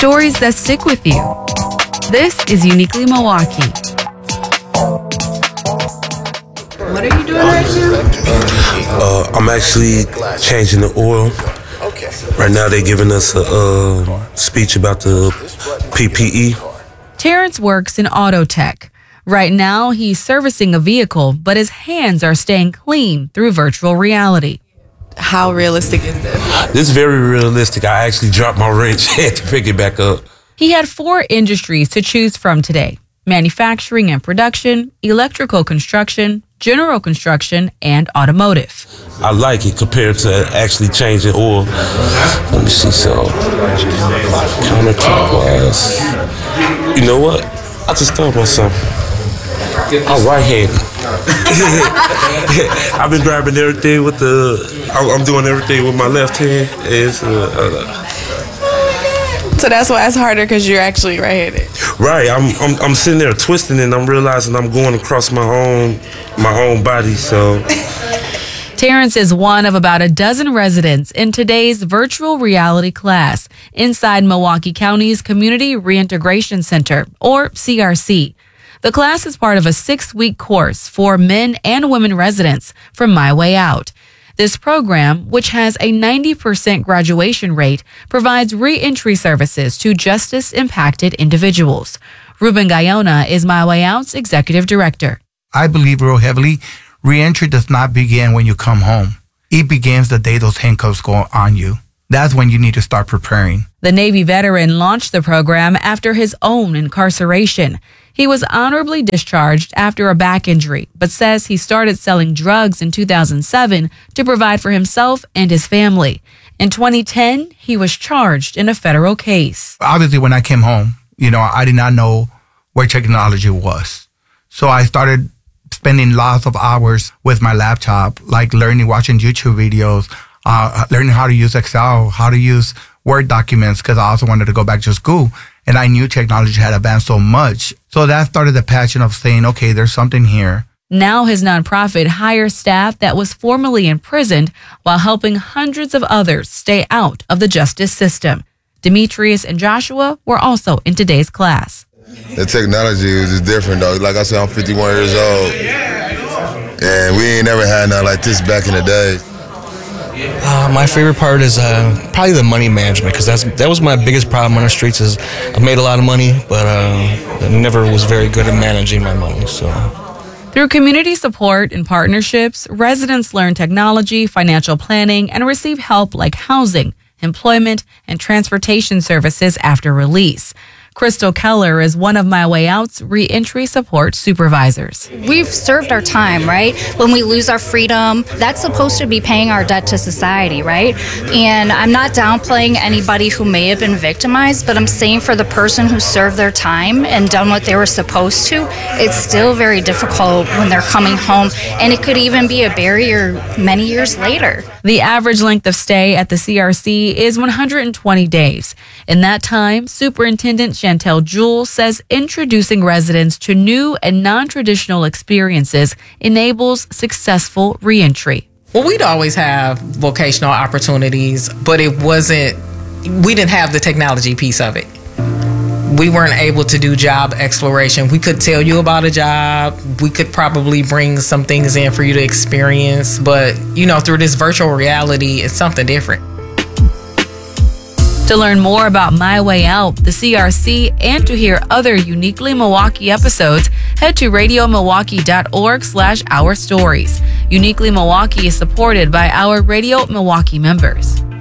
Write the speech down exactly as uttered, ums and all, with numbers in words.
Stories that stick with you. This is Uniquely Milwaukee. What are you doing right now? Uh, I'm actually changing the oil. Right now they're giving us a uh, speech about the P P E. Terrence works in auto tech. Right now he's servicing a vehicle, but his hands are staying clean through virtual reality. How realistic is this? This is very realistic. I actually dropped my wrench, had to pick it back up. He had four industries to choose from today: manufacturing and production, electrical construction, general construction, and automotive. I like it compared to actually changing oil. Let me see, so counterclockwise. You know what? I just thought about something. I'm right-handed. I've been grabbing everything with the, I'm doing everything with my left hand. It's, uh, uh, So that's why it's harder, because you're actually right-handed. Right, I'm, I'm I'm sitting there twisting and I'm realizing I'm going across my own my own body. So Terrence is one of about a dozen residents in today's virtual reality class inside Milwaukee County's Community Reintegration Center, or C R C. The class is part of a six-week course for men and women residents from My Way Out. This program, which has a ninety percent graduation rate, provides re-entry services to justice-impacted individuals. Ruben Guyona is My Way Out's executive director. I believe real heavily, re-entry does not begin when you come home. It begins the day those handcuffs go on you. That's when you need to start preparing. The Navy veteran launched the program after his own incarceration. He was honorably discharged after a back injury, but says he started selling drugs in two thousand seven to provide for himself and his family. In twenty ten, he was charged in a federal case. Obviously, when I came home, you know, I did not know where technology was. So I started spending lots of hours with my laptop, like learning, watching YouTube videos, uh, learning how to use Excel, how to use Word documents, because I also wanted to go back to school. And I knew technology had advanced so much. So that started the passion of saying, okay, there's something here. Now his nonprofit hires staff that was formerly imprisoned while helping hundreds of others stay out of the justice system. Demetrius and Joshua were also in today's class. The technology is just different, though. Like I said, I'm fifty-one years old. And we ain't never had nothing like this back in the day. Uh, my favorite part is uh, probably the money management, because that's that was my biggest problem on the streets. Is I made a lot of money, but uh, I never was very good at managing my money. So, through community support and partnerships, residents learn technology, financial planning, and receive help like housing, employment, and transportation services after release. Crystal Keller is one of My Way Out's re-entry support supervisors. We've served our time, right? When we lose our freedom, that's supposed to be paying our debt to society, right? And I'm not downplaying anybody who may have been victimized, but I'm saying for the person who served their time and done what they were supposed to, it's still very difficult when they're coming home, and it could even be a barrier many years later. The average length of stay at the C R C is one hundred twenty days. In that time, Superintendent Chantel Jewell says introducing residents to new and non-traditional experiences enables successful reentry. Well, we'd always have vocational opportunities, but it wasn't, we didn't have the technology piece of it. We weren't able to do job exploration. We could tell you about a job. We could probably bring some things in for you to experience. But, you know, through this virtual reality, it's something different. To learn more about My Way Out, the C R C, and to hear other Uniquely Milwaukee episodes, head to radio milwaukee dot org slash our stories. Uniquely Milwaukee is supported by our Radio Milwaukee members.